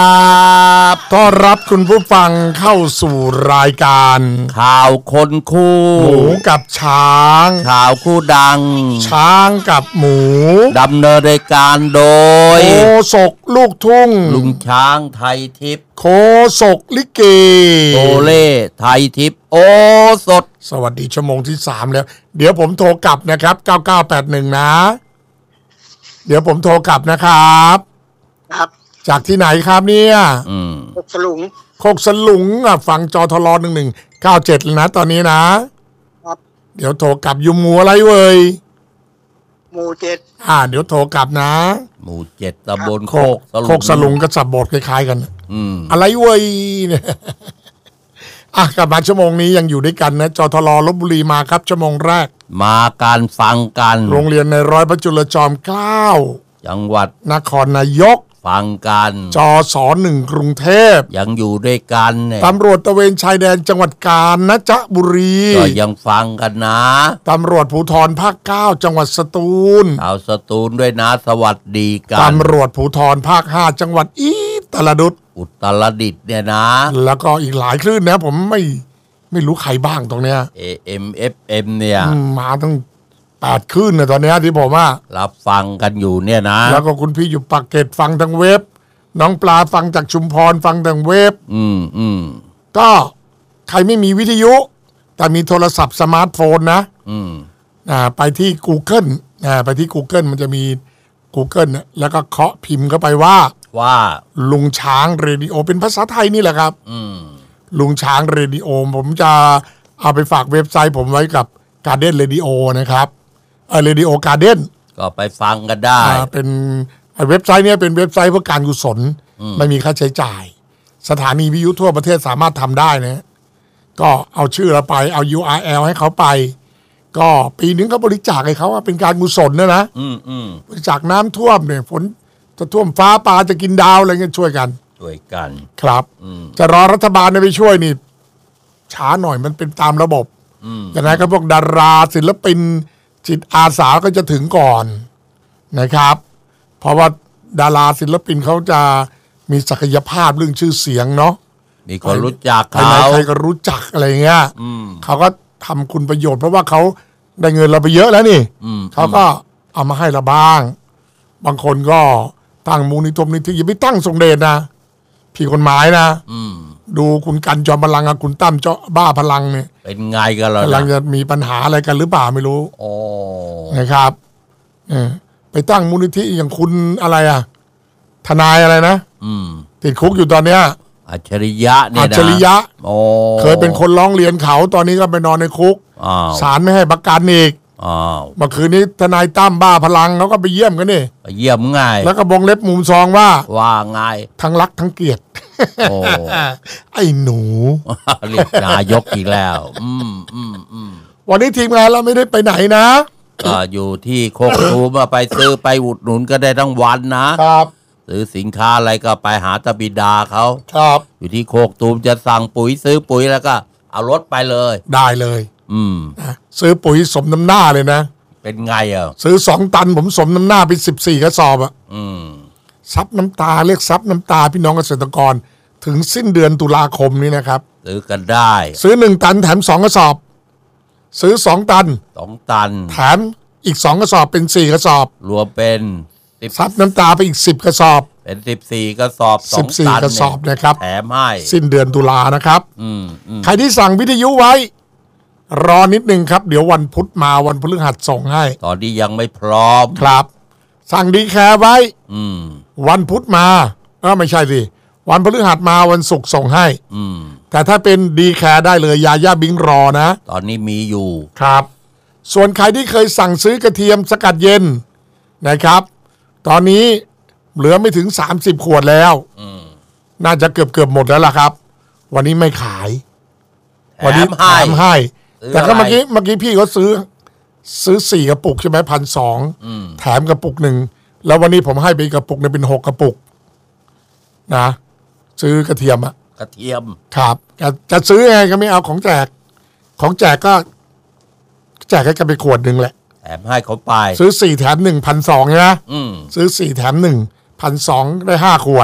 ต้อนรับคุณผู้ฟังเข้าสู่รายการข่าวคนคู่หมูกับช้างข่าวคู่ดังช้างกับหมูดำเนินรายการโดยโคศกลูกทุ่งลุงช้างไทยทิพย์โคศกลิเกโอเล่ไทยทิพย์โอสดสวัสดีชั่วโมงที่3แล้วเดี๋ยวผมโทรกลับนะครับ9981นะเดี๋ยวผมโทรกลับนะครับครับจากที่ไหนครับเนี่ยโคกสลุงฟังจทล1197เลยนะตอนนี้นะครับเดี๋ยวโทรกลับอยู่หมู่อะไรเว้ยหมู่7 เดี๋ยวโทรกลับนะหมู่7ตำบลโคกสลุงกับสับบทคล้ายๆกันอะไรเว้ยเนี่ยกลับมาชั่วโมงนี้ยังอยู่ด้วยกันนะจทลลพบุรีมาครับชั่วโมงแรกมาการฟังกันโรงเรียนในร้อยพระจุลจอมเกล้าจังหวัดนครนายกฟังกันจส1กรุงเทพยังอยู่ด้วยกันเนี่ยตำรวจตระเวนชายแดนจังหวัดกาญจนบุรีก็ยังฟังกันนะตำรวจภูธรภาค9จังหวัดสตูลเอาสตูลด้วยนะสวัสดีกันตำรวจภูธรภาค5จังหวัดอุตรดิตถ์เนี่ยนะแล้วก็อีกหลายคลื่นนะผมไม่รู้ใครบ้างตรงเนี้ย AM FM เนี่ยมาตั้ง8คลื่นนะตอนนี้ที่ผมรับฟังกันอยู่เนี่ยนะแล้วก็คุณพี่อยู่ปากเกร็ดฟังทางเว็บน้องปลาฟังจากชุมพรฟังทางเว็บก็ใครไม่มีวิทยุแต่มีโทรศัพท์สมาร์ทโฟนนะไปที่ Google ไปที่ Google มันจะมี Google แล้วก็เคาะพิมพ์เข้าไปว่าลุงช้างเรดิโอเป็นภาษาไทยนี่แหละครับลุงช้างเรดิโอผมจะเอาไปฝากเว็บไซต์ผมไว้กับ Garden Radio นะครับRadio Garden ก็ไปฟังกันได้เป็นเว็บไซต์นี้เป็นเว็บไซต์เพื่อการกุศลไม่มีค่าใช้จ่ายสถานีวิทยุทั่วประเทศสามารถทำได้นะก็เอาชื่อเราไปเอา URL ให้เขาไปก็ปีนึงก็บริจาคให้เขาเป็นการกุศลนะบริจาคน้ำท่วมเนี่ยฝนจะท่วมฟ้าปลาจะกินดาวอะไรเงี้ยช่วยกันครับจะรอรัฐบาลไปช่วยนี่ช้าหน่อยมันเป็นตามระบบอย่างไรก็พวกดาราศิลปินจิตอาสาก็จะถึงก่อนนะครับเพราะว่าดาราศิลปินเขาจะมีศักยภาพเรื่องชื่อเสียงเนาะมีคนรู้จักเขาใครก็รู้จักอะไรเงี้ยเขาก็ทำคุณประโยชน์เพราะว่าเขาได้เงินเราไปเยอะแล้วนี่เขาก็เอามาให้เราบ้างบางคนก็ตั้งมูลนิธิอย่าไปตั้งทรงเดชนะผิดกฎหมายนะดูคุณกันจอมพลังกับคุณตั้มเจ้าบ้าพลังเนี่ยเป็นไงกันล่ะกำลังจะมีปัญหาอะไรกันหรือเปล่าไม่รู้นะครับไปตั้งมูลนิธิอย่างคุณอะไรทนายอะไรนะติดคุกอยู่ตอนเนี้ยอัจฉริยะเนี่ยนะอัจฉริยะเคยเป็นคนร้องเรียนเขาตอนนี้ก็ไปนอนในคุกศาลไม่ให้ประกันอีกเมื่อคืนนี้ทนายตั้มบ้าพลังเขาก็ไปเยี่ยมกันนี่ไปเยี่ยมไงแล้วก็บงเล็บมุมซองว่าไงทั้งรักทั้งเกลียดไอ้หนูเรียกนายกอีกแล้ววันนี้ทีมงานเราไม่ได้ไปไหนนะก็อยู่ที่โคกตูมไปซื้อไปอุดหนุนก็ได้ทั้งวันนะครับซื้อสินค้าอะไรก็ไปหาตาบิดาเขาครับอยู่ที่โคกตูมจะสั่งปุ๋ยซื้อปุ๋ยแล้วก็เอารถไปเลยได้เลยซื้อปุ๋ยสมน้ำหน้าเลยนะเป็นไงซื้อ2 ตันผมสมน้ำหน้าไป14 กระสอบซับน้ำตาเรียกซับน้ำตาพี่น้องเกษตรกรถึงสิ้นเดือนตุลาคมนี้นะครับซื้อกันได้ซื้อ1 ตันแถม2 กระสอบซื้อ2 ตันแถมอีก2 กระสอบเป็น4 กระสอบรวมเป็นซับน้ำตาไปอีก10 กระสอบเป็น14 กระสอบ 14 กระสอบนะครับแถมให้สิ้นเดือนตุลานะครับใครที่สั่งวิทยุไว้รอนิดนึงครับเดี๋ยววันพุธมาวันพฤหัสส่งให้ตอนนี้ยังไม่พร้อมครับสั่งดีแคร์ไว้วันพุธมาไม่ใช่สิวันพฤหัสมาวันศุกร์ส่งให้แต่ถ้าเป็นดีแคร์ได้เลยยาย่าบิงรอนะตอนนี้มีอยู่ครับส่วนใครที่เคยสั่งซื้อกระเทียมสกัดเย็นนะครับตอนนี้เหลือไม่ถึง30 ขวดแล้วน่าจะเกือบหมดแล้วล่ะครับวันนี้ไม่ขายวันนี้แถมให้แต่ก็เมื่อกี้พี่เขาซื้อ4 กระปุกใช่ไหม1,200แถมกระปุก1แล้ววันนี้ผมให้ไปกระปุกนึงเป็น6 กระปุกนะซื้อกระเทียมครับจะซื้อไงก็ไม่เอาของแจกก็แจกให้กันไปขวดนึงแหละแถมให้เขาไปซื้อ4 แถม 1 1,200ใช่ไหมซื้อ4 แถม 1 1,200ได้5 ขวด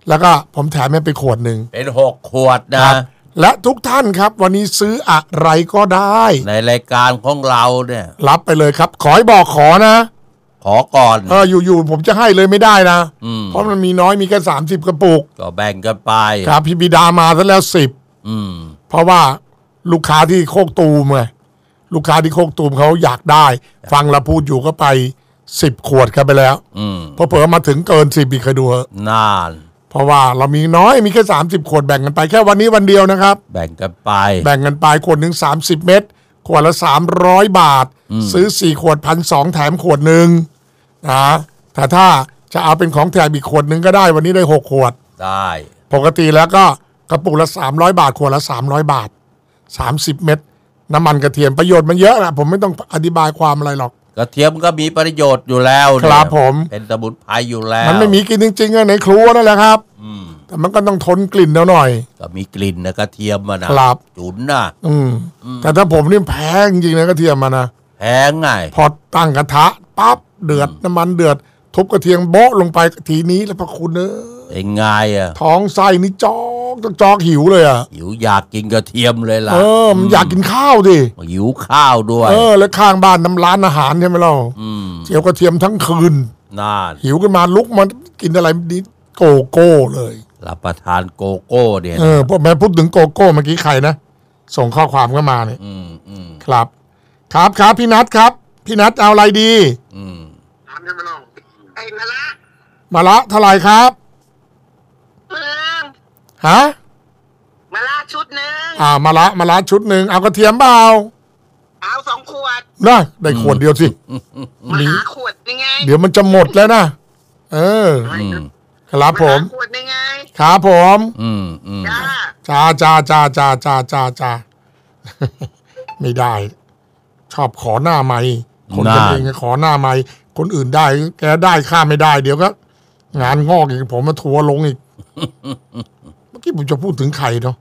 แล้วก็ผมแถมให้ไปขวดหนึ่งเป็น6 ขวดนะและทุกท่านครับวันนี้ซื้ออะไรก็ได้ในรายการของเราเนี่ยรับไปเลยครับขอให้บอกขอนะขอก่อนอยู่ผมจะให้เลยไม่ได้นะเพราะมันมีน้อยมีแค่30 กระปุกก็แบ่งกันไปครับพี่บิดามาซะแล้ว10เพราะว่าลูกค้าที่โคกตูมไงลูกค้าที่โคกตูมเขาอยากได้ฟังเราพูดอยู่ก็ไป10 ขวดกันไปแล้วพอเผลอมาถึงเกิน10อีกเคยดูนานเพราะว่าเรามีน้อยมีแค่30 ขวดแบ่งกันไปแค่วันนี้วันเดียวนะครับแบ่งกันไปขวดหนึ่ง30 เม็ดขวดละ300 บาทซื้อ4 ขวด1,200แถมขวดหนึ่งนะแต่ถ้าจะเอาเป็นของแถมอีกขวดหนึ่งก็ได้วันนี้ได้6 ขวดได้ปกติแล้วก็กระปุกละ300 บาทขวดละ300 บาท30 เม็ดน้ำมันกระเทียมประโยชน์มันเยอะนะผมไม่ต้องอธิบายความอะไรหรอกกระเทียมก็มีประโยชน์อยู่แล้วครับผมเป็นสมุนไพรอยู่แล้วมันไม่มีกินจริงๆในครัวนั่นแหละครับแต่มันก็ต้องทนกลิ่นหน่อยก็มีกลิ่นนะกระเทียมมันนะครับจุนนะแต่ถ้าผมนี่แพงจริงนะกระเทียมมันนะแพงไงพอตั้งกระทะปั๊บเดือดน้ำมันเดือดทุบกระเทียมโบ๊ะลงไปทีนี้แล้วพระคุณเป็นไงท้องไส้นี่จอกหิวเลยหิวอยากกินกระเทียมเลยล่ะมันอยากกินข้าวดิหิวข้าวด้วยแล้วข้างบ้านน้ำร้านอาหารใช่ไหมเราเจียวกระเทียมทั้งคืนน่าหิวขึ้นมาลุกมากินอะไรดีโกโก้เลยรับประทานโกโก้เนี่ยพวกแม่พูดถึงโกโก้เมื่อกี้ใครนะส่งข้อความเข้ามาเนี่ยครับพี่นัทครับพี่นัทเอาอะไรดีถามจะมาลองไอ้มาละเท่าไหร่ครับฮะมาละชุดหนึ่งมาละชุดหนึ่งเอากระเทียมเปล่าเอา2 ขวดได้ขวดเดียวสิมีขวดยังไงเดี๋ยวมันจะหมดแล้วนะครับผมขวดยังไงครับผมจ้าไม่ได้ชอบขอหน้าไมค์คนกันเองขอหน้าไมค์คนอื่นได้แกได้ข้าไม่ได้เดี๋ยวก็งานงอกอีกผมมาทัวร์ลงอีกเมื่อกี้ผมจะพูดถึงใครเนาะ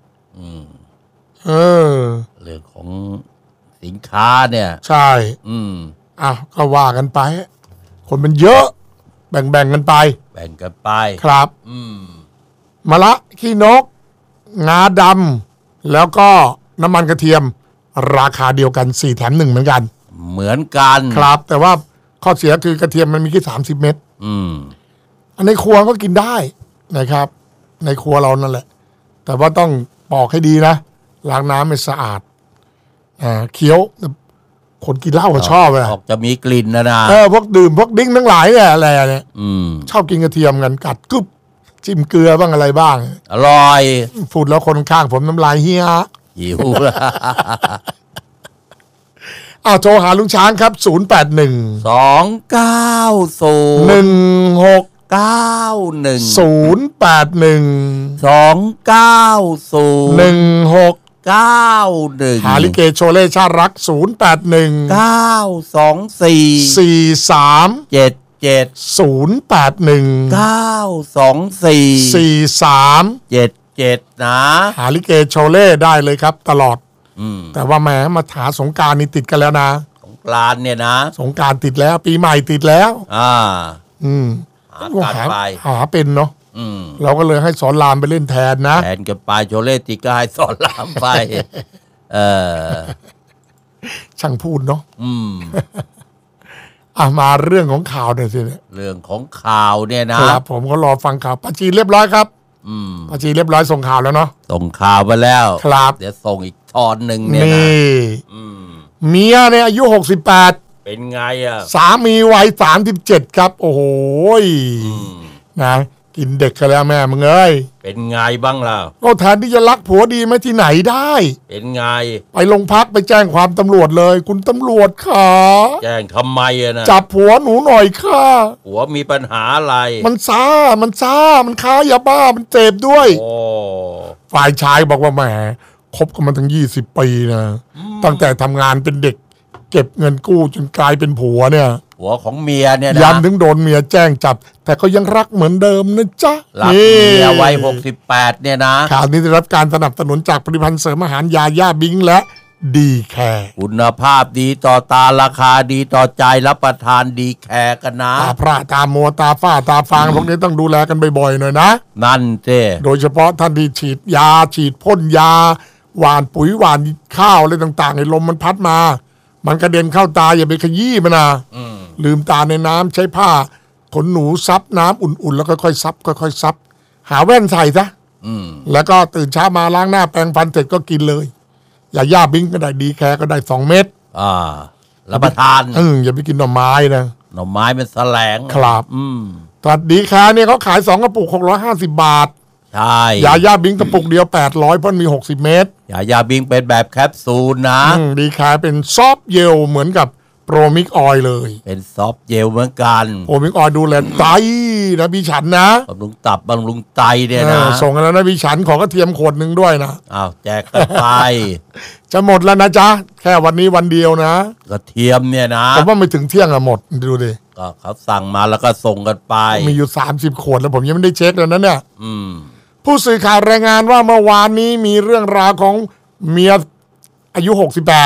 เรื่องของสินค้าเนี่ยใช่ก็ว่ากันไปคนมันเยอะแบ่งกันไปครับมะละขี้นกงาดำแล้วก็น้ำมันกระเทียมราคาเดียวกัน4 แถม 1เหมือนกันครับแต่ว่าข้อเสียคือกระเทียมมันมีแค่30 เม็ดอันในครัวก็กินได้นะครับในครัวเรานั่นแหละแต่ว่าต้องปอกให้ดีนะล้างน้ำให้สะอาดเคี้ยวคนกินเหล้าก็ชอบเลยจะมีกลิ่นนะพวกดื่มพวกดิ้งทั้งหลายเนี่ยอะไรเนี่ยชอบกินกระเทียมกันกัดกึบจิ้มเกลือบ้างอะไรบ้างอร่อยพูดแล้วคนข้างผมน้ำลายเฮียหิวโทรหาลุงช้างครับ081 290 1691 081 290 1691 หาลิเกโชเล่ชารัก081 924 43 77 081 924 43 77นะหาลิเกโชเล่ได้เลยครับตลอดแต่ว่าแหมมาหาสงกรานต์นี่ติดกันแล้วนะสงกรานต์เนี่ยนะสงกรานต์ติดแล้วปีใหม่ติดแล้วหาเป็นเนาะเราก็เลยให้สอนรามไปเล่นแทนนะแทนกับปลายโชเล่ติก็ให้สอนรามไปช่างพูดเนาะมาเรื่องของข่าวหน่อยสิเรื่องของข่าวเนี่ยนะครับผมก็รอฟังข่าวป้าจีเรียบร้อยครับป้าจีเรียบร้อยส่งข่าวแล้วเนาะส่งข่าวไปแล้วครับเดี๋ยวส่งอีกตอนหนึ่งเนี่ยนะเมียเนี่ยอายุ68 เป็นไงสามีวัย37ครับโอ้โหนะกินเด็กกันแล้วแม่มึงเอ้ยเป็นไงบ้างล่ะก็แทนที่จะรักผัวดีไหมที่ไหนได้เป็นไงไปโรงพักไปแจ้งความตำรวจเลยคุณตำรวจค่ะแจ้งทำไมนะจับผัวหนูหน่อยค่ะผัวมีปัญหาอะไรมันซ่ามันค้ายาบ้ามันเจ็บด้วยฝ่ายชายบอกว่าแหมคบกันมาตั้ง20 ปีนะตั้งแต่ทำงานเป็นเด็กเก็บเงินกู้จนกลายเป็นผัวเนี่ยผัวของเมียเนี่ยนะยันถึงโดนเมียแจ้งจับแต่ก็ยังรักเหมือนเดิมนะจ๊ะรักเมียวัย68เนี่ยนะข่าวนี้ได้รับการสนับสนุนจากผลิตภัณฑ์เสริมอาหารยาย่าบิงและดีแคร์คุณภาพดีต่อตาราคาดีต่อใจรับประทานดีแคร์กันนะตาพระตามัวตาฝ้าตาฟางพวกนี้ต้องดูแลกันบ่อยๆหน่อยนะนั่นเจ้โดยเฉพาะท่านที่ฉีดยาฉีดพ่นยาหว่านปุ๋ยหว่านข้าวอะไรต่างๆไอ้ลมมันพัดมามันกระเด็นเข้าตาอย่าไปขยี้มันนะลืมตาในน้ำใช้ผ้าขนหนูซับน้ำอุ่นๆแล้วค่อยๆซับค่อยๆซับหาแว่นใส่ซะแล้วก็ตื่นเช้ามาล้างหน้าแปรงฟันเสร็จก็กินเลยย่าบิงก็ได้ดีแคร์ก็ได้2 เม็ดรับประทานอย่าไปกินหน่อไม้นะหน่อไม้เป็นแสลงครับตัดดีแคร์เนี่ยเขาขาย2 กระปุก650 บาทใช่ย่าบิงกระปุกเดียว800เพราะมี60 เม็ดย่าบิงเป็นแบบแคปซูลนะดีแคร์เป็นซอฟเยลเหมือนกับโปรมิกออยเลยเป็นซอฟเยลเหมือนกันโปรมิกออยดูแลไตนะพี่ฉันนะบำรุงตับบำรุงไตเนี่ยนะส่งกันแล้วนะพี่ฉันขอกระเทียมขวดนึงด้วยนะแจกกันไปจะหมดแล้วนะจ๊ะแค่วันนี้วันเดียวนะกระเทียมเนี่ยนะผมว่าไม่ถึงเที่ยงหมดดูดิก็เขาสั่งมาแล้วก็ส่งกันไปมีอยู่30 ขวดแล้วผมยังไม่ได้เช็คเลยนะเนี่ยผู้สื่อข่าวรายงานว่าเมื่อวานนี้มีเรื่องราวของเมียอายุ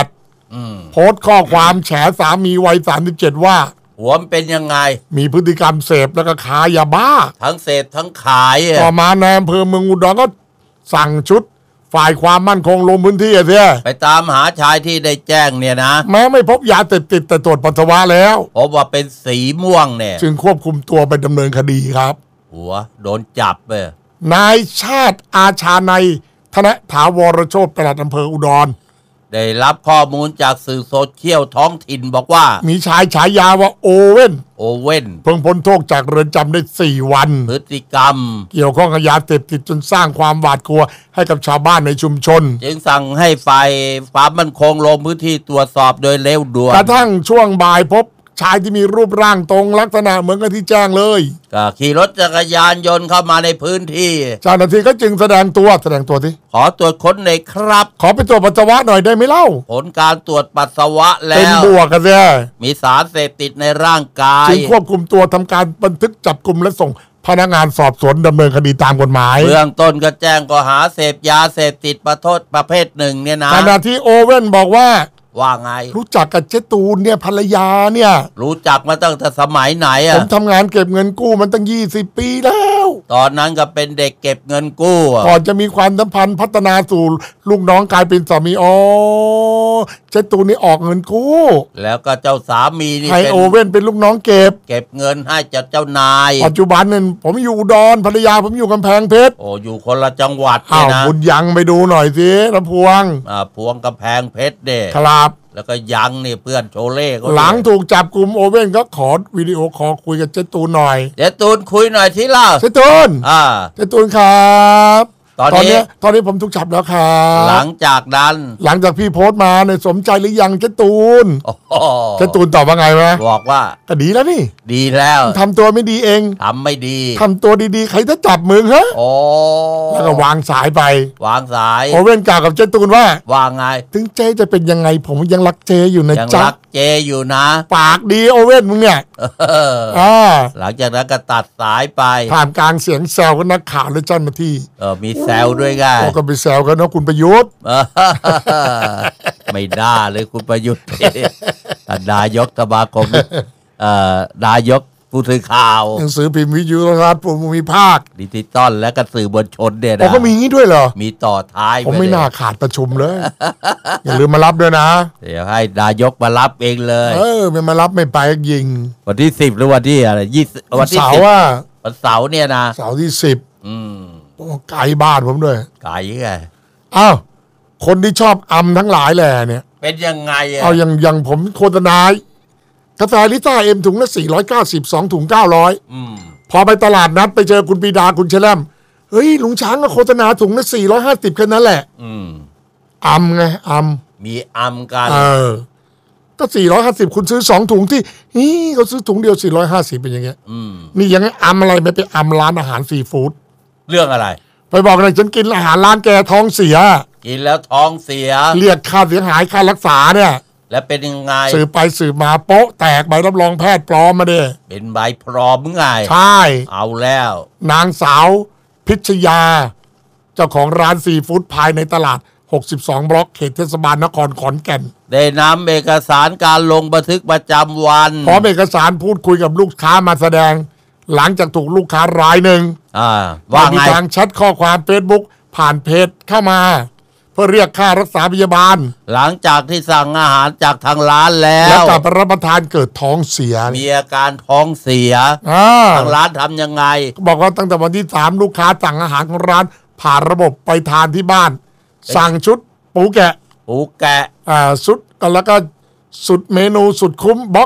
68โพสต์ข้อความแฉสามีวัย37ว่าหัวมันเป็นยังไงมีพฤติกรรมเสพแล้วก็ขายยาบ้าทั้งเสพทั้งขายต่อมาในอำเภอเมืองอุดรก็สั่งชุดฝ่ายความมั่นคงลงพื้นที่เสียไปตามหาชายที่ได้แจ้งเนี่ยนะแม้ไม่พบยาเสพติดแต่ตรวจปัสสาวะแล้วพบว่าเป็นสีม่วงเนี่ยจึงควบคุมตัวไปดำเนินคดีครับหัวโดนจับไปนายชาติอาชาในธนถาวรโชติปลัดอำเภออุดรได้รับข้อมูลจากสื่อโซเชียลท้องถิ่นบอกว่ามีชายฉายาว่าโอเว่นเพิ่งพ้นโทษจากเรือนจำได้4 วันพฤติกรรมเกี่ยวข้องกับยาเสพติดจนสร้างความหวาดกลัวให้กับชาวบ้านในชุมชนจึงสั่งให้ฝ่ายความมั่นคงลงพื้นที่ตรวจสอบโดยเร็วด่วนกระทั่งช่วงบ่ายพบชายที่มีรูปร่างตรงลักษณะเหมือนกับที่แจ้งเลยก็ขี่รถจักรยานยนต์เข้ามาในพื้นที่เจ้าหน้าที่ก็จึงแสดงตัวที่ขอตรวจค้นหน่อยครับขอไปตรวจปัสสาวะหน่อยได้ไหมเล่าผลการตรวจปัสสาวะแล้วเป็นบวกกันเลยมีสารเสพติดในร่างกายจึงควบคุมตัวทำการบันทึกจับกุมและส่งพนักงานสอบสวนดำเนินคดีตามกฎหมายเบื้องต้นก็แจ้งข้อหาเสพยาเสพติดประเภทหนึ่งเนี่ยนะขณะที่โอเว่นบอกว่าไงรู้จักกับเจตูนเนี่ยภรรยาเนี่ยรู้จักมาตั้งแต่สมัยไหนผมทำงานเก็บเงินกู้มันตั้ง20 ปีแล้วตอนนั้นก็เป็นเด็กเก็บเงินกู้ก่อนจะมีความสัมพันธ์พัฒนาสู่ลูกน้องกลายเป็นสามีเจตูนนี่ออกเงินกู้แล้วก็เจ้าสามีนี่ให้โอเว่นเป็นลูกน้องเก็บเงินให้เจ้านายปัจจุบันเนี่ยผมอยู่อุดรภรรยาผมอยู่กำแพงเพชรอยู่คนละจังหวัดนะบุญยังไปดูหน่อยสิละพวงพวงกำแพงเพชรเด้ครับแล้วก็ยังนี่เพื่อนโชเล่หลังถูกจับกลุ่มโอเว่นก็ขอวิดีโอคอลคุยกับเจตูนหน่อยเจตูนคุยหน่อยที่เล่าเจตูนเจตูนครับตอนนี้ผมถูกจับแล้วครับหลังจากพี่โพสต์มาเนี่ยสมใจหรือยังเจตูนเจตูนตอบว่าไงวะบอกว่าก็ดีแล้วนี่ดีแล้วทำตัวไม่ดีเองทำไม่ดีทำตัวดีๆใครจะจับมึงฮะแล้วก็วางสายไปโอเว่นกล่าวกับเจตูนว่าไงถึงเจจะเป็นยังไงผมยังรักเจอยู่นะจ๊ะยังรักเจอยู่นะปากดีโอเว่นมึงเนี่ยหลังจากนั้นก็ตัดสายไปผ่านกลางเสียงแซวกับนักข่าวและเจ้าหน้าที่มีแซวด้วยไงก็ไปแซวกันนะคุณประยุทธ์ไม่ได้เลยคุณประยุทธ์นายกสมาคมนายกผู้สื่อข่าวหนังสือพิมพ์วิทยุโทรทัศน์ภูมิภาคดิจิตอลและกระสือมวลชนเนี่ยนะก็มีงี้ด้วยเหรอมีต่อท้ายผมไม่น่าขาดประชุมเลยอย่าลืมมารับด้วยนะเดี๋ยวให้นายกมารับเองเลยไม่มารับไม่ไปยิงวันที่10หรือวันที่อะไร20วันที่ 10 วันเสาร์เนี่ยนะเสาร์ที่10ไกลบ้านผมด้วยไกลไงคนที่ชอบทั้งหลายแหละเนี่ยเป็นยังไงอย่างผมโฆษณากาแฟลิต้าถุงละ490 2 ถุง900พอไปตลาดนัดไปเจอคุณปีดาคุณเชล่มเฮ้ยลุงช้างก็โฆษณาถุงละ450แค่นั้นแหละไงมีกันก็450คุณซื้อ2 ถุงที่เขาซื้อถุงเดียว450เป็นอย่างเงี้ยนี่ยังไงอะไรไม่ไปร้านอาหารซีฟู้ดเรื่องอะไรไปบอกเลยฉันกินอาหารร้านแกท้องเสียกินแล้วท้องเสียเรียกค่าเสียหายค่ารักษาเนี่ยแล้วเป็นยังไงสืบไปสืบมาโป๊ะแตกใบรับรองแพทย์ปลอมมาเด้เป็นใบปลอมไงใช่เอาแล้วนางสาวพิชยาเจ้าของร้านซีฟู้ดภายในตลาด 62 บล็อกเขตเทศบาลนครขอนแก่นได้นำเอกสารการลงบันทึกประจำวันพร้อมเอกสารพูดคุยกับลูกค้ามาแสดง หลังจากถูกลูกค้ารายหนึ่งว่าไงมีทางแชทข้อความ Facebook ผ่านเพจเข้ามา เพื่อเรียกค่ารักษาพยาบาลหลังจากที่สั่งอาหารจากทางร้านแล้วแล้วกลับไปรับประทานเกิดท้องเสียมีอาการท้องเสียทางร้านทำยังไงบอกว่าตั้งแต่วันที่ 3 ลูกค้าสั่งอาหารของร้านผ่านระบบไปทานที่บ้าน สั่งชุดปูแกะชุดแล้วก็สุดเมนูสุดคุ้มบล็อก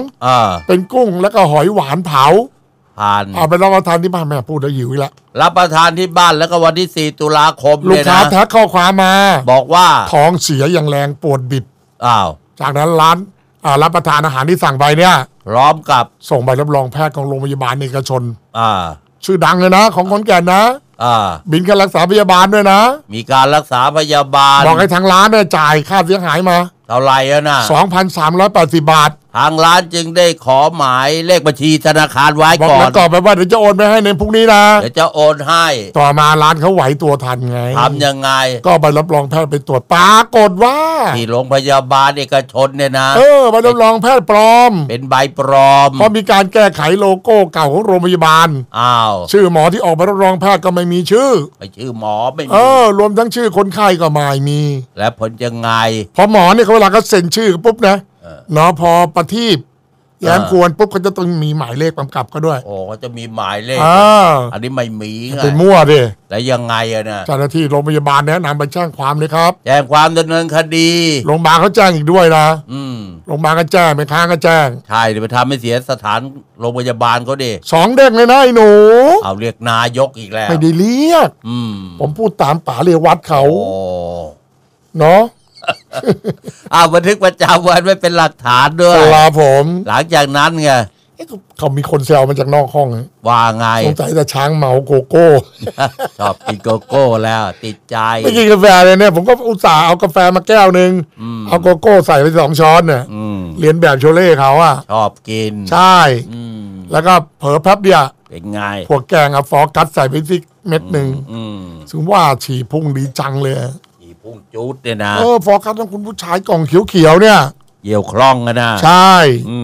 2เป็นกุ้งแล้วก็หอยหวานเผาผ่านเอาไปรับประทานที่บ้านแม่พูดแล้วหิวอีกแล้วรับประทานที่บ้านแล้วก็วันที่ 4 ตุลาคมลูกค้าทักข้อความมาบอกว่าท้องเสียอย่างแรงปวดบิดจากนั้นร้านรับประทานอาหารที่สั่งไปเนี่ยพร้อมกับส่งใบรับรองแพทย์ของโรงพยาบาลเอกชนชื่อดังเลยนะของขอนแก่นนะบินค่ารักษาพยาบาลด้วยนะมีการรักษาพยาบาลบอกให้ทางร้านเนี่ยจ่ายค่าเสียหายมาเท่าไหร่นะ 2,380 บาททางร้านจึงได้ขอหมายเลขบัญชีธนาคารไว้ก่อนบอกแล้วก่อนไปว่าเดี๋ยวจะโอนไปให้ในพรุ่งนี้นะเดี๋ยวจะโอนให้ต่อมาร้านเขาไหวตัวทันไงทำยังไงก็ใบรับรองแพทย์ไปตรวจปรากฏว่าที่โรงพยาบาลเอกชนเนี่ยนะใบรับรองแพทย์ปลอมเป็นใบปลอมเพราะมีการแก้ไขโลโก้เก่าของโรงพยาบาลชื่อหมอที่ออกใบรับรองแพทย์ก็ไม่มีชื่อหมอไม่มีรวมทั้งชื่อคนไข้ก็ไม่มีและผลยังไงพอหมอเนี่ยเขาเวลาเขาเซ็นชื่อปุ๊บนะพอประทีปแย้มควรปุ๊บเขาจะต้องมีหมายเลขกำกับก็ด้วยเขาจะมีหมายเลขอันนี้ไม่มีไงไปมั่วดิแล้วยังไงนะเจ้าหน้าที่โรงพยาบาลแนะนำไปแจ้งความเลยครับแจ้งความดำเนินคดีโรงพยาบาลเขาแจ้งอีกด้วยนะโรงพยาบาลก็แจ้งไม่ค้างก็แจ้งใช่เดี๋ยวไปทำให้เสียสถานโรงพยาบาลเขาดิ 2 เด้งเลยนะไอ้หนูเอาเรียกนายกอีกแล้วไม่ได้เรียกผมพูดตามป๋าเรียวัดเขาเนาะบันทึกประจำวันไว้เป็นหลักฐานด้วยผมหลังจากนั้นไงเขามีคนแซวมาจากนอกห้องว่าไงสงสัยจะช้างเมาโกโก้ชอบกินโกโก้แล้วติดใจไม่กินกาแฟเลยเนี่ยผมก็อุตส่าห์เอากาแฟมาแก้วนึงเอาโกโก้ใส่ไป2 ช้อนเนี่ยเรียนแบบโชเล่เขาชอบกินใช่แล้วก็เผลอแป๊บเดียวเป็นไงพวกแกงฟอกัสใส่ไปสิเม็ดนึงถึงว่าฉี่พุ่งดีจังเลยพุ่งจุดเนี่ยนะฟอกัสของคุณผู้ชายกล่องเขียวๆเนี่ยเยี่ยวคล่องกันนะใช่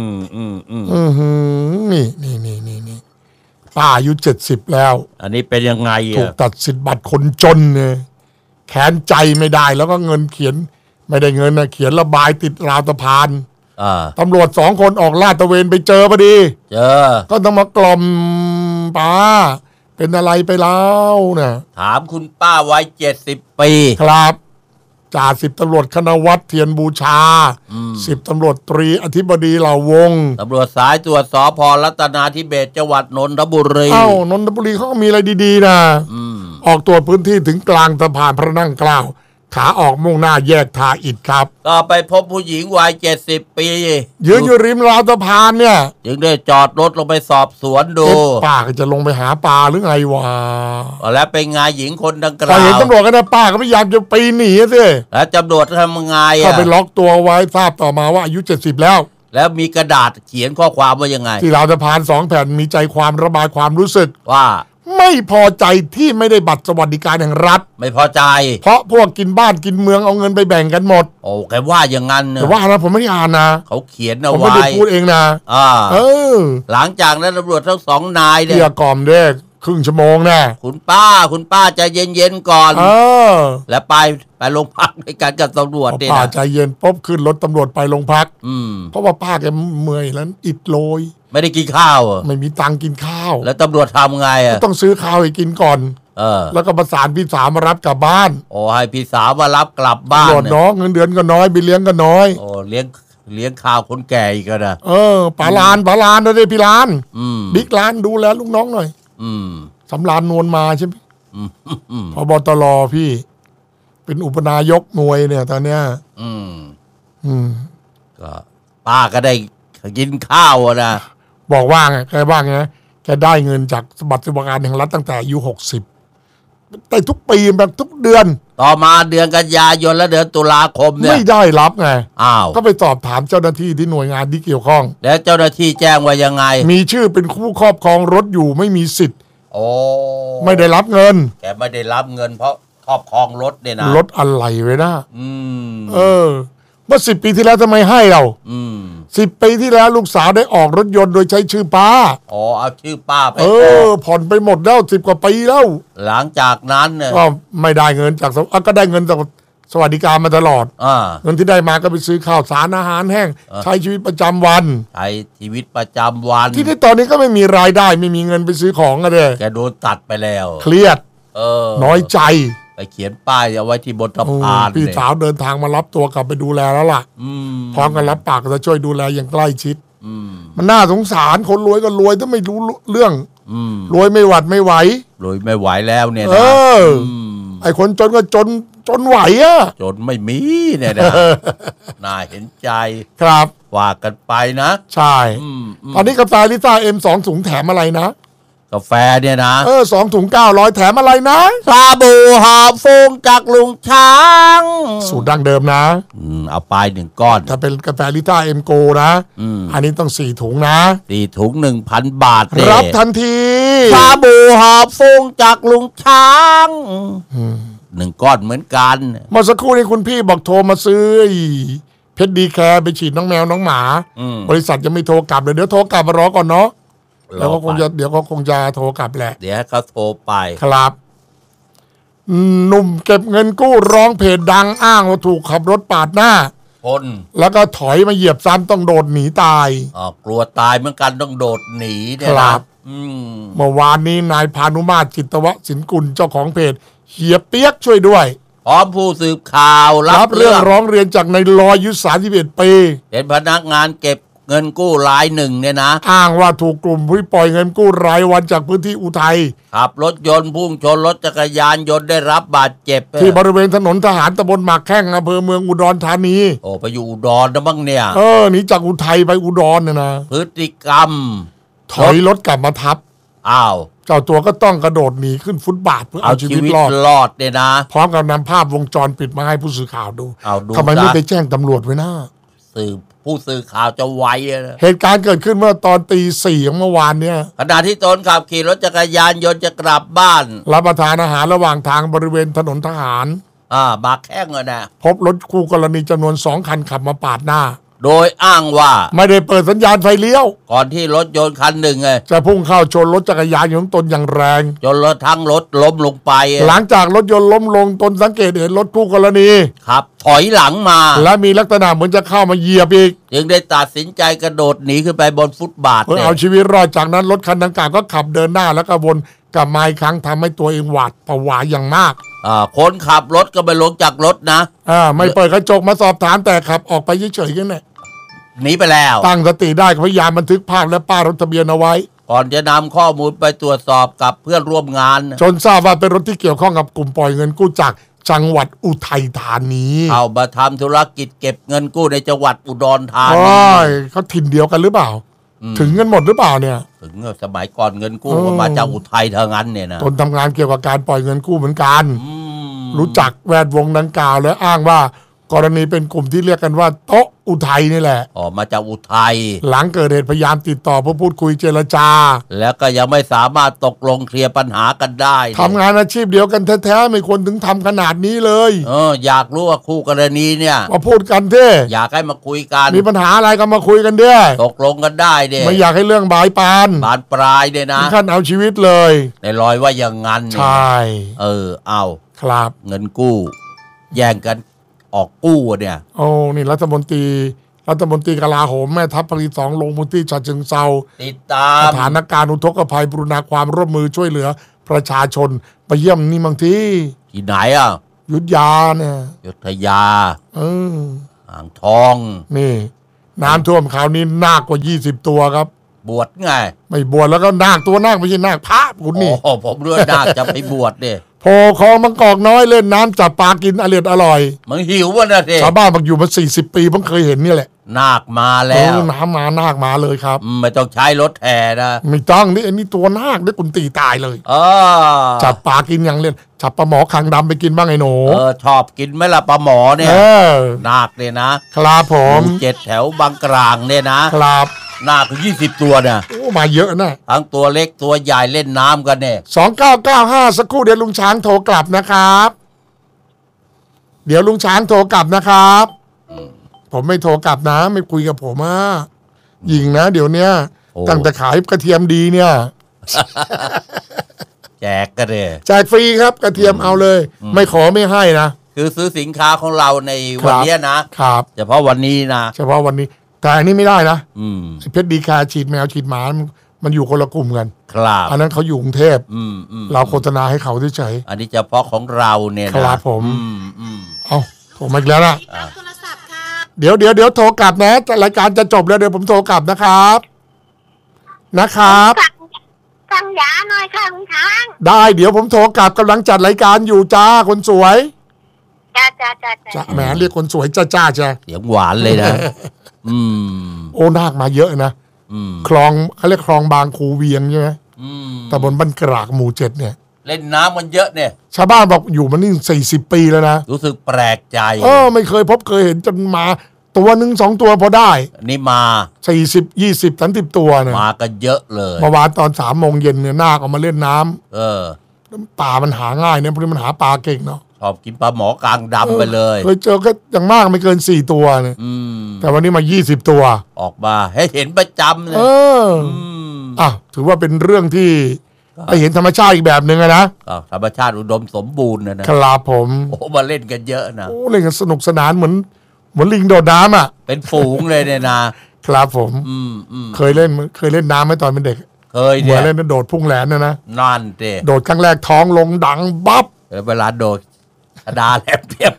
นี่ป้าอายุ70แล้วอันนี้เป็นยังไงถูกตัดสิทธิ์บัตรคนจนเนี่ยแขนใจไม่ได้แล้วก็เงินเขียนไม่ได้เงินนะเขียนระบายติดราวสะพานตำรวจ2 คนออกลาดตระเวนไปเจอพอดีก็ต้องมากล่อมป้าเป็นอะไรไปแล้วนะถามคุณป้าวัย70 ปีครับจ่า10 ตำรวจคณวัฒน์เทียนบูชา10 ตำรวจตรีอธิบดีเหล่าวงตำรวจสายตรวจสภ.รัตนาธิเบศจังหวัดนนทบุรีนนทบุรีเขาก็มีอะไรดีๆนะออกตรวจพื้นที่ถึงกลางสะพานพระนั่งเกล้าขาออกมุ่งหน้าแยกทาอิฐครับก็ไปพบผู้หญิงวัย70 ปียืนอยู่ริมราวสะพานเนี่ยจึงได้จอดรถลงไปสอบสวนดูป้าก็จะลงไปหาปลาหรือไงวะแล้วเป็นไงหญิงคนดังกล่าวพอเห็นตำรวจกันนะป้าก็พยายามจะปีนหนีสิแล้วตำรวจทำไงเข้าไปล็อกตัวไว้ทราบต่อมาว่าอายุ70แล้วมีกระดาษเขียนข้อความว่ายังไงที่ราวสะพาน2 แผ่นมีใจความระบายความรู้สึกว่าไม่พอใจที่ไม่ได้บัตรสวัสดิการแห่งรัฐไม่พอใจเพราะพวกกินบ้านกินเมืองเอาเงินไปแบ่งกันหมดโอ้แกว่าอย่างนั้นแต่ว่านะผมไม่ได้อ่านนะเขาเขียนเอาไว้ผมไม่ได้พูดเองนะหลังจากนั้นตำรวจทั้ง2 นายเนี่ยเกลี้ยกล่อมเด็กครึ่งชั่วโมงนะคุณป้าใจเย็นๆก่อนแล้วไปโรงพักด้วยกันกับตำรวจเนี่ยป้าใจเย็นปุ๊บขึ้นรถตำรวจไปโรงพักเพราะว่าป้าแกเมื่อยแล้วอิดโรยไม่ได้กินข้าวไม่มีตังค์กินข้าวแล้วตำรวจทำไงต้องซื้อข้าวให้กินก่อนแล้วก็ประสานพี่สาวมารับกลับบ้านให้พี่สาวมารับกลับบ้านตำรวจน้องเงินเดือนก็น้อยบิเลี้ยงก็น้อยเลี้ยงข้าวคนแก่อีกนะป๋าลานนะเด้พี่ลานบิ๊กลานดูแลลูกน้องหน่อยสำรานนวลมาใช่ไหมพบตรพี่เป็นอุปนายกหน่วยเนี่ยตอนเนี้ยก็ป้าก็ได้กินข้าวนะบอกว่าไงแกว่าไงแกได้เงินจากบัตรสวัสดิการแห่งรัฐตั้งแต่อายุ60แต่ทุกปีแบบทุกเดือนต่อมาเดือนกันยายนและเดือนตุลาคมเนี่ยไม่ได้รับไงก็ไปสอบถามเจ้าหน้าที่ที่หน่วยงานที่เกี่ยวข้องแล้วเจ้าหน้าที่แจ้งว่ายังไงมีชื่อเป็นผู้ครอบครองรถอยู่ไม่มีสิทธิ์ไม่ได้รับเงินแกไม่ได้รับเงินเพราะครอบครองรถเนี่ยนะรถอะไรไว้นะอืมเมื่อ10 ปีที่แล้วทำไมให้เรา10 ปีที่แล้วลูกสาวได้ออกรถยนต์โดยใช้ชื่อป้าเอาชื่อป้าไปผ่อนไปหมดแล้ว10 กว่าปีแล้วหลังจากนั้นเนี่ยก็ไม่ได้เงินจากก็ได้เงินจากสวัสดิการมาตลอดเงินที่ได้มาก็ไปซื้อข้าวสารอาหารแห้งใช้ชีวิตประจำวันใช้ชีวิตประจำวันที่นี่ตอนนี้ก็ไม่มีรายได้ไม่มีเงินไปซื้อของกันเลยแกโดนตัดไปแล้วเครียดน้อยใจไปเขียนป้ายเอาไว้ที่บนสะพานพี่สาวเดินทางมารับตัวกลับไปดูแลแล้วล่ะพร้อมกันรับปากจะช่วยดูแลอย่างใกล้ชิดมันน่าสงสารคนรวยก็รวยถ้าไม่รู้เรื่องรวยไม่หวัดไม่ไหวรวยไม่ไหวแล้วเนี่ยนะไอ้คนจนก็จนไหวจนไม่มีเนี่ยนะน่าเห็นใจครับว่ากันไปนะใช่ตอนนี้กาแฟลิซ่าM2 ถุงแถมอะไรนะกาแฟเนี่ยนะ 2 ถุง900แถมอะไรนะชาบูหอมฟูงจากลุงช้างสูตรดั้งเดิมนะเอาไป1 ก้อนถ้าเป็นกาแฟลิต้าเอ็มโกนะอันนี้ต้อง4 ถุงนะ 4 ถุง 1,000 บาทรับทันทีชาบูหอมฟูงจากลุงช้าง1 ก้อนเหมือนกันเมื่อสักครู่นี้คุณพี่บอกโทรมาซื้อเพชรดีแคร์ไปฉีดน้องแมวน้องหมาบริษัทยังไม่โทรกลับเลยเดี๋ยวโทรกลับมารอก่อนเนาะแล้วก็เดี๋ยวก็คงจะโทรกลับแหละเดี๋ยวเขาโทรไปครับหนุ่มเก็บเงินกู้ร้องเพจดังอ้างว่าถูกขับรถปาดหน้าแล้วก็ถอยมาเหยียบซ้ำต้องโดดหนีตายกลัวตายเหมือนกันต้องโดดหนีเนี่ยครับเมื่อวานนี้นายพานุมาตรจิตวสินกุลเจ้าของเพจเฮียเปียกช่วยด้วยพร้อมผู้สืบข่าวรับเรื่องร้องเรียนจากนายลอยอายุ31 ปีเป็นพนักงานเก็บเงินกู้รายหนึ่งเนี่ยนะอ้างว่าถูกกลุ่มผู้ปล่อยเงินกู้รายวันจากพื้นที่อุทัยขับรถยนต์พุ่งชนรถจักรยานยนต์ได้รับบาดเจ็บที่บริเวณถนนทหารตำบลหมากแข้งอำเภอเมืองอุดรธานีไปอยู่อุดรนะบ้างเนี่ยหนีจากอุทัยไปอุดรเนี่ยนะพฤติกรรมถอยรถกลับมาทับเจ้าตัวก็ต้องกระโดดหนีขึ้นฟุตบาทเพื่อเอาชีวิตรอดเนี่ยนะพร้อมกับนำภาพวงจรปิดมาให้ผู้สื่อข่าวดูทำไมไม่ไปแจ้งตำรวจไว้นะผู้สื่อข่าวจะไวเหตุการณ์เกิดขึ้นเมื่อตอนตี 4ของเมื่อวานเนี่ยขณะที่ตนขับขี่รถจักรยานยนต์จะกลับบ้านรับประทานอาหารระหว่างทางบริเวณถนนทหารบากแข้งเลยนะพบรถคู่กรณีจำนวน2 คันขับมาปาดหน้าโดยอ้างว่าไม่ได้เปิดสัญญาณไฟเลี้ยวก่อนที่รถยนต์คันหนึ่งจะพุ่งเข้าชนรถจักรยานยนต์ตนอย่างแรงจนรถทั้งรถล้มลงไปหลังจากรถยนต์ล้มลงตนสังเกตเห็นรถคู่กรณีครับถอยหลังมาและมีลักษณะเหมือนจะเข้ามาเหยียบอีกจึงได้ตัดสินใจกระโดดหนีขึ้นไปบนฟุตบาทเพื่อเอาชีวิตรอดจากนั้นรถคันดังกล่าวก็ขับเดินหน้าแล้วก็วนกลับมาอีกครั้งทำให้ตัวเองหวาดผวาอย่างมากคนขับรถก็ไปลงจากรถนะไม่เปิดกระจกมาสอบถามแต่ขับออกไปเฉยๆกันแหละหนีไปแล้วตั้งสติได้พยายามบันทึกภาพและป้ายรถทะเบียนเอาไว้ก่อนจะนำข้อมูลไปตรวจสอบกับเพื่อนร่วมงานจนทราบว่าเป็นรถที่เกี่ยวข้องกับกลุ่มปล่อยเงินกู้จากจังหวัดอุทัยธานีเอามาทำธุรกิจเก็บเงินกู้ในจังหวัดอุดรธานีเขาถิ่นเดียวกันหรือเปล่าถึงกันหมดหรือเปล่าเนี่ยถึงสมัยก่อนเงินกู้มาจากอุทัยเท่านั้นเนี่ยนะตนทำงานเกี่ยวกับการปล่อยเงินกู้เหมือนกันรู้จักแวดวงดังกล่าวและอ้างว่ากรณีเป็นกลุ่มที่เรียกกันว่าโต๊ะอุทัยนี่แหละมาจากอุทัยหลังเกิดเหตุพยายามติดต่อเพื่อพูดคุยเจรจาแล้วก็ยังไม่สามารถตกลงเคลียร์ปัญหากันได้ทำงานอาชีพเดียวกันแท้ๆไม่ควรถึงทำขนาดนี้เลยอยากรู้ว่าคู่กรณีเนี่ยมาพูดกันเด้อยากให้มาคุยกันมีปัญหาอะไรก็มาคุยกันเด้ตกลงกันได้เด้ไม่อยากให้เรื่องบานปลายเด้นะขั้นเอาชีวิตเลยในลอยว่าอย่างงั้นใช่เอาครับเงินกู้แย่งกันออกกู้เนี่ยนี่รัฐมนตรีกลาโหมแม่ทัพภาคที่ 2ลงพื้นที่ฉะเชิงเทราติดตามสถานการณ์อุทกภัยปรุณาความร่วมมือช่วยเหลือประชาชนไปเยี่ยมนี่บางที่ไหนยุธยาเนี่ยยุธยาอ่างทองนี่น้ำท่วมคราวนี้นาคกว่า20 ตัวครับบวชไงไม่บวชแล้วก็นาคตัวนาคไม่ใช่นาคพระคุณนี่ผมเรื่องนาคจะไปบวชเนี่ยโผล่คลองบางกอกน้อยเล่นน้ำจับปลากินอร่อยมึงหิววะนะเด็กชาวบ้านบอกอยู่มา40 ปีเพิ่งเคยเห็นนี่แหละนาคมาแล้วน้ำมานาคมาเลยครับไม่ต้องใช้รถแห่นะไม่ต้องนี่อันนี้ตัวนาคได้คุณตีตายเลยจับปลากินอย่างเล่นจับปลาหมอคางดำไปกินบ้างไอ้หนูชอบกินไหมล่ะปลาหมอเนี่ยนาคเนี่ยนะครับผม 7 แถวบางกลางเนี่ยนะครับนาค20 ตัวเนี่ยมาเยอะนะทั้งตัวเล็กตัวใหญ่เล่นน้ำกันเนี่ย 2995สักครู่เดี๋ยวลุงช้างโทรกลับนะครับเดี๋ยวลุงช้างโทรกลับนะครับผมไม่โทรกลับนะไม่คุยกับผมยิงนะเดี๋ยวเนี้ยตั้งแต่ขายกระเทียมดีเนี่ยแจกกันเลยแจกฟรีครับกระเทียมเอาเลยไม่ขอไม่ให้นะคือซื้อสินค้าของเราในวันนี้นะครับเฉพาะวันนี้นะเฉพาะวันนี้แต่อันนี้ไม่ได้นะเพชรดีคาฉีดแมวฉีดหมามันอยู่คนละกลุ่มกันครับอันนั้นเขาอยู่กรุงเทพเราโฆษณาให้เขาเฉยอันนี้เฉพาะของเราเนี่ยนะครับผมเอาโทรมาอีกแล้วนะเดี๋ยวโทรกลับนะรายการจะจบแล้วเดี๋ยวผมโทรกลับนะครับสั่งยาหน่อยค่ะคุณช้างได้เดี๋ยวผมโทรกลับกำลังจัดรายการอยู่จ้าคนสวยจ้าแหมเรียกคนสวยจ้าเสียงหวานเลยนะโอ้นาคมาเยอะนะคลองเขาเรียกคลองบางคูเวียงใช่ไหมตำบลบ้านกรากหมู่ 7เนี่ยเล่นน้ำมันเยอะเนี่ยชาวบ้านบอกอยู่มานี่40 ปีแล้วนะรู้สึกแปลกใจไม่เคยพบเคยเห็นจนมาตัวหนึ่ง2 ตัวพอได้นี่มา 40 20 30 ตัวเนี่ยมากันเยอะเลยเมื่อวานตอน3 โมงเย็นเนี่ยนาคออกมาเล่นน้ำป่ามันหาง่ายเนี่ยเพราะมันหาปลาเก่งเนาะชอบกินปลาหมอกลางดำไปเลยเคยเจอแค่อย่างมากไม่เกิน4 ตัวเนี่ยแต่วันนี้มา20 ตัวออกมาให้เห็นประจำเลยถือว่าเป็นเรื่องที่ไปเห็นธรรมชาติอีกแบบหนึ่งนะธรรมชาติอุดมสมบูรณ์นะครับผมมาเล่นกันเยอะนะเล่นกันสนุกสนานเหมือนลิงโดดน้ำเป็นฝูงเลยเนี่ยนะครับผมเคยเล่นน้ำไหมตอนเป็นเด็กเคยเนี่ยเล่นโดดพุ่งแหลนนะนั่นเด้โดดครั้งแรกท้องลงดังบั๊บเวลาโดดดาแหลมเปียบ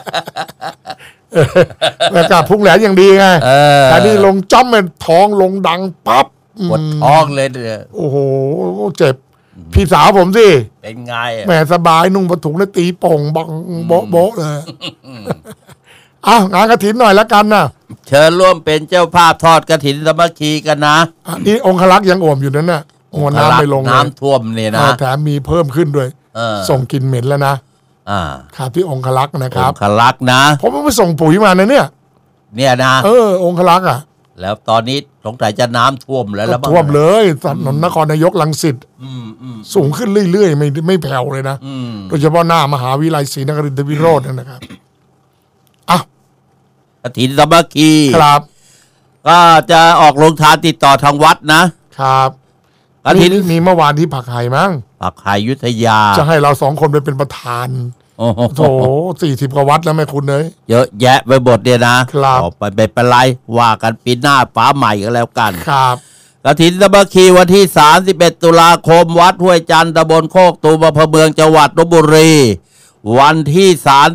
แล้วก็พุ่งแหลนอย่างดีไงแต่นี่ลงจ้ำเป็นท้องลงดังปั๊บปวดท้องเลยเนี่ยโอ้โหเจ็บพี่สาวผมสิเป็นไงแม่สบายนุ่งผ้าถุงแล้วตีโป่งบังโบ๊ะเลยงานกฐินหน่อยแล้วกันนะเชิญร่วมเป็นเจ้าภาพทอดกฐินสามัคคีกันนะนี่องครักษ์ยังอ่วมอยู่นั่นน่ะน้ำไม่ลงน้ำท่วมเนี่ยนะแถมมีเพิ่มขึ้นด้วยส่งกลิ่นเหม็นแล้วนะครับที่องครักษ์นะครับองครักษ์นะผมไปส่งปุ๋ยมานะเนี่ยนะองครักษ์แล้วตอนนี้สงสัยจะน้ำท่วมแล้วท่วมเลยถนนนครนายกรังสิตสูงขึ้นเรื่อยๆไม่แผ่วเลยนะโดยเฉพาะหน้ามหาวิทยาลัยศรีนครินทรวิโรจน์นะครับกฐินสามัคคีครับก็จะออกโรงทานติดต่อทางวัดนะครับกฐินมีเมื่อวานที่ผักไห่มั้งผักไห่ยุทธยาจะให้เรา2 คนไปเป็นประธานโถ40 กว่าวัดแล้วแม่คุณเลยเยอะแยะไปหมดเนี่ยนะครับไปเป็นไรว่ากันปีหน้าฟ้าใหม่กันแล้วกันครับกฐินสามัคคีวันที่31 ตุลาคมวัดห้วยจันทร์ตำบลโคกตูมอำเภอเมืองจังหวัดลพบุรีวันที่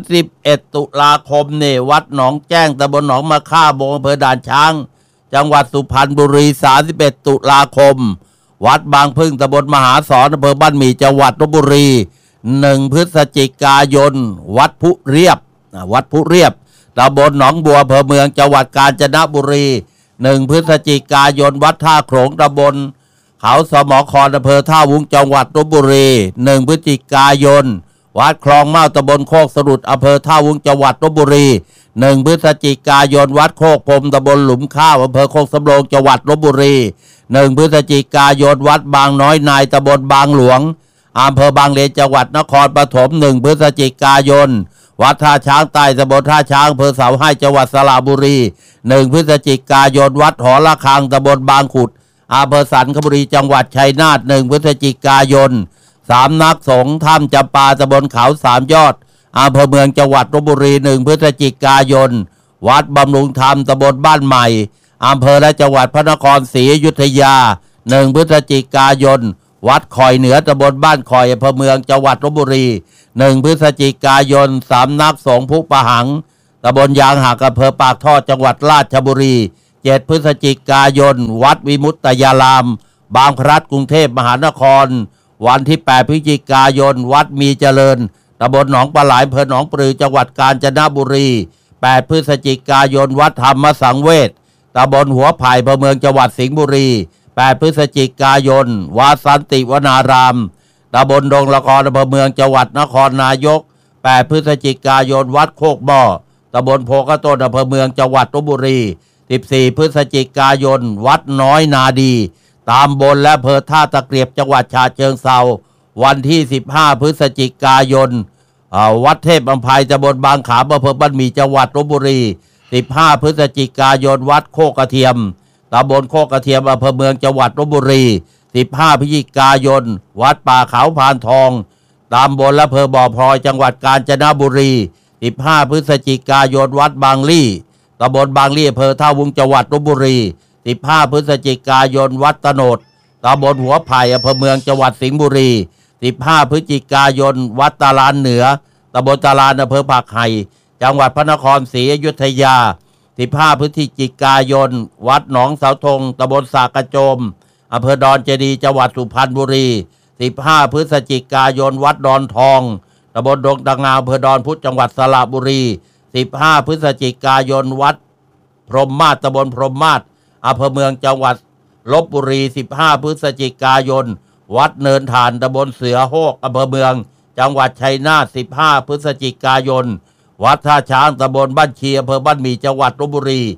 31 ตุลาคมเนี่ยวัดหนองแจ้งตำบลหนองมะค่าบงอำเภอด่านช้างจังหวัดสุพรรณบุรี31 ตุลาคมวัดบางพึ่งตำบลมหาสอนอำเภอบ้านหมี่จังหวัดลพบุรี1 พฤศจิกายนวัดพุเรียบตำบลหนองบัวอำเภอเมืองจังหวัดกาญจนบุรี1 พฤศจิกายนวัดท่าโขลงตำบลเขาสมคอำเภอท่าวุ้งจังหวัดลพบุรี1 พฤศจิกายนวัดคลองเมาตำบลโคกสะดุดอำเภอท่าวุ้งจังหวัดลพบุรี1 พฤศจิกายนวัดโคกพรมตำบลหลุมข้าวอำเภอโคกสำโรงจังหวัดลพบุรี1 พฤศจิกายนวัดบางน้อยนายตำบลบางหลวงอำเภอบางเลนจังหวัดนครปฐม1 พฤศจิกายนวัดท่าช้างใต้ตำบลท่าช้างอำเภอเสาให้จังหวัดสระบุรี1 พฤศจิกายนวัดหอระฆังตำบลบางขุดอำเภอสันคบุรีจังหวัดชัยนาท1 พฤศจิกายน3 นักสงฆ์ถ้ำจำปาตำบลเขา3 ยอดอำเภอเมืองจังหวัดลพบุรี1 พฤศจิกายนวัดบำรุงธรรมตำบลบ้านใหม่อำเภอและจังหวัดพระนครศรีอยุธยา1 พฤศจิกายนวัดคอยเหนือตำบลบ้านคอยอำเภอเมืองจังหวัดลพบุรี1 พฤศจิกายน3 นักสงฆ์ผู้ประหังตำบลยางหักอำเภอปากท่อจังหวัดราชบุรี7 พฤศจิกายนวัดวิมุตตยารามบางพลัดกรุงเทพมหานครวันที่8 พฤศจิกายนวัดมีเจริญตำบลหนองปลาไหลอำเภอหนองปลือจังหวัดกาญจนบุรี8 พฤศจิกายนวัดธรรมสังเวชตำบลหัวไผ่อำเภอเมืองจังหวัดสิงห์บุรี8 พฤศจิกายนวัดสันติวนารามตำบลดงละครอำเภอเมืองจังหวัดนครนายก8 พฤศจิกายนวัดโคกบ่อตำบลโพกระต้นอำเภอเมืองจังหวัดลพบุรี14 พฤศจิกายนวัดน้อยนาดีตำบลและอำเภอท่าตะเกียบจังหวัดฉะเชิงเทราวันที่15 พฤศจิกายนวัดเทพอำไพตำบลบางขามอำเภอบ้านหมี่จังหวัดลพบุรี15พฤศจิกายนวัดโคกกระเทียมตำบลโคกกระเทียมอำเภอเมืองจังหวัดลพบุรี15พฤศจิกายนวัดป่าเขาพานทองตำบลอำเภอบ่อพลอยจังหวัดกาญจนบุรี15พฤศจิกายนวัดบางลี่ตำบลบางลี่อำเภอท่าวุ้งจังหวัดลพบุรี15พฤศจิกายนวัดตโนดตำบลหัวไผ่อำเภอเมืองจังหวัดสิงห์บุรี15พฤศจิกายนวัดตาลานเหนือตำบลตาลานอำเภอผักไห่จังหวัดพระนครศรีอยุธยา15พฤศจิกายนวัดหนองเสาธงตำบลสากระโจมอำเภอดอนเจดีย์จังหวัดสุพรรณบุรี15พฤศจิกายนวัดดอนทองตำบลดงตะงาวอำเภอดอนพุธจังหวัดสระบุรี15พฤศจิกายนวัดพรหมมาศตำบลพรหมมาศอำเภอเมืองจังหวัดลพบุรี15พฤศจิกายนวัดเนินฐานตำบลเสือโฮกอำเภอเมืองจังหวัดชัยนาท15พฤศจิกายนวัดท่าช้างตำบลบ้านเชียอำเภอบ้านหมี่จังหวัดลพบุรี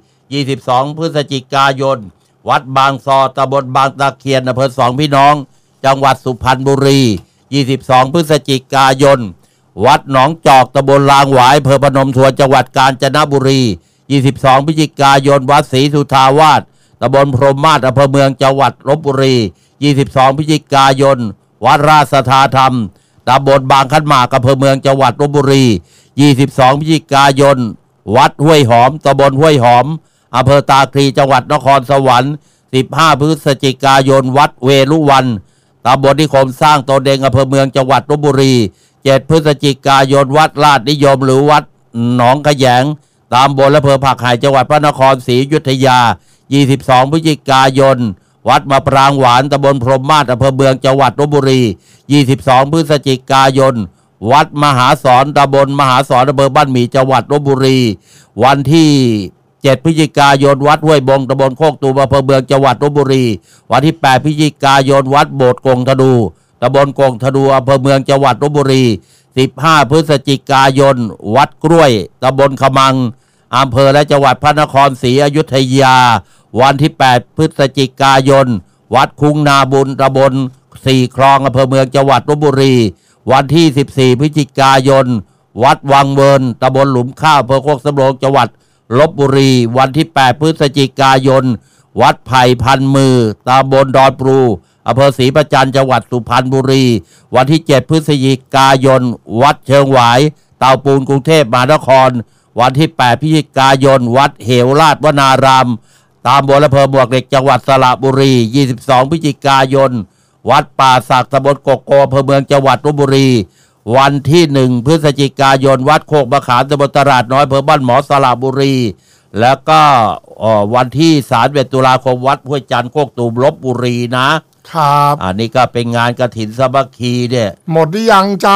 22พฤศจิกายนวัดบางซอตำบลบางตะเคียนอำเภอสองพี่น้องจังหวัดสุพรรณบุรี22พฤศจิกายนวัดหนองจอกตำบลลางหวายอำเภอพนมทวนจังหวัดกาญจนบุรี22พฤศจิกายนวัดศรีสุทาวาสตำบลพรหมมาศอำเภอเมืองจังหวัดลพบุรี22พฤศจิกายนวัดราชสัทธาธรรมตำบลบางขันหมากอำเภอเมืองจังหวัดลพบุรี22พฤศจิกายนวัดห้วยหอมตำบลห้วยหอมอำเภอตาคลีจังหวัดนครสวรรค์15พฤศจิกายนวัดเวรุวันตำบลนิคมสร้างตนเองอำเภอเมืองจังหวัดลพบุรี7พฤศจิกายนวัดลาดนิยมหรือวัดหนองขยงตำบลอำเภอผักไห่จังหวัดพระนครศรีอยุธยา22พฤศจิกายนวัดมะปรางหวานตำบลพรหมมาศอำเภอเมืองจังหวัดลพบุรี22พฤศจิกายนวัดมหาสอนตำบลมหาสอนอำเภอบ้านหมี่จังหวัดลพบุรีวันที่7พฤศจิกายนวัดห้วยบงตำบลโคกตูมอำเภอเมืองจังหวัดลพบุรีวันที่8พฤศจิกายนวัดโบสถ์กงธนูตำบลกงธนูอำเภอเมืองจังหวัดลพบุรี15พฤศจิกายนวัดกล้วยตำบลขมังอำเภอและจังหวัดพระนครศรีอยุธยาวันที่8พฤศจิกายนวัดคุ้งนาบุญตำบลสี่คลองอำเภอเมืองจังหวัดลพบุรีวันที่14พฤศจิกายนวัดวังเวิร์นตำบลหลุมข้าวอำเภอโคกสำโรงจังหวัดลพบุรีวันที่8พฤศจิกายนวัดไผ่พันมือตำบลดอนปรูอำเภอศรีประจันจังหวัดสุพรรณบุรีวันที่7พฤศจิกายนวัดเชิงหวายเตาปูนกรุงเทพมหานครวันที่8พฤศจิกายนวัดเหวราชวนารามตำบลอำเภอหมวกเหล็กจังหวัดสระบุรี22พฤศจิกายนวัดป่าสักตำบลกกโกอำเภอเมืองจังหวัดลพบุรีวันที่1พฤศจิกายนวัดโคกมะขามตำบลตลาดน้อยอำเภอบ้านหมอสระบุรีแล้วก็วันที่31ตุลาคมวัดห้วยจันทร์โคกตูมลพบุรีนะครับอันนี้ก็เป็นงานกฐินสามัคคีเนี่ยหมดหรือยังจ๊ะ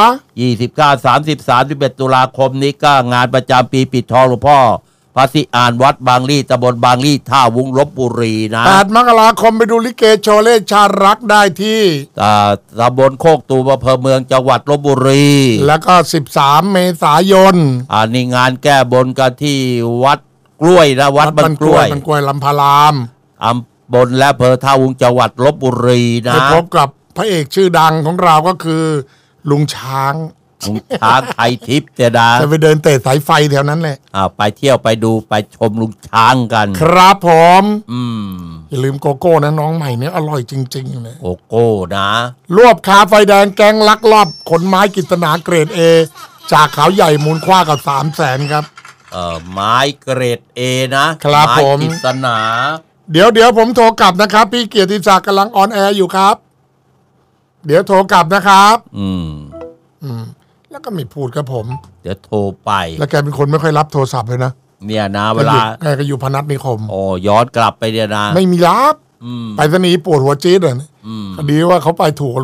29 30 31ตุลาคมนี้ก็งานประจำปีปิดทองหลวงพ่อพระสิอ่านวัดบางลี่ตำบลบางลี่ท่าวุ้งลพบุรีนะ 8มกราคมไปดูลิเกโชเล่ชารักได้ที่ตำบลโคกตูมอำเภอเมืองจังหวัดลพบุรีแล้วก็13เมษายนอันนี้งานแก้บนกันที่วัดกล้วยนะวัดบ้านกล้วยลำพารามบนและอำเภอท่าวุ้งจังหวัดลพบุรีนะไปพบกับพระเอกชื่อดังของเราก็คือลุงช้างไทยทิพย์จะไปเดินเตะสายไฟแถวนั้นแหละไปเที่ยวไปดูไปชมลุงช้างกันครับผมอย่าลืมโกโก้นะน้องใหม่เนี่ยอร่อยจริงๆเลยโกโก้นะรวบคาไฟแดงแก๊งลักลอบขนไม้กฤษณาเกรด A จากเขาใหญ่มูลค่ากับ300,000ครับไม้เกรด A นะครับผมไม้กฤษณาเดี๋ยวผมโทรกลับนะครับพี่เกียรติศักดิ์กำลังออนแอร์อยู่ครับเดี๋ยวโทรกลับนะครับแล้วก็ไม่พูดกับผมเดี๋ยวโทรไปแล้วแกเป็นคนไม่ค่อยรับโทรศัพท์เลยนะเนี่ยนะเวลาแกก็อยู่พนัสนิคมย้อนกลับไปเนี่ยนะไม่มีรับไปสนีปวดหัวจี๊ดเลยดีว่าเขาไปถูก